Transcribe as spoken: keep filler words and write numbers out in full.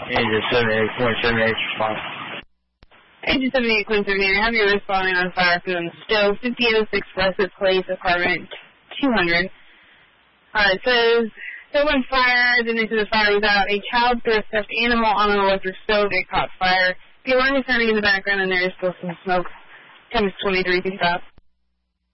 Agent seventy-eight point seven eight response. Agent seventy-eight point seven eight, I have you responding on fire food on the stove, fifty-eight oh six Blessed Place, apartment two hundred. Uh, it says, there went fire, then into the fire was out. A child threw a stuffed animal on an electric stove. It caught fire. The alarm is sounding in the background, and there is still some smoke. Time is twenty-three, please stop.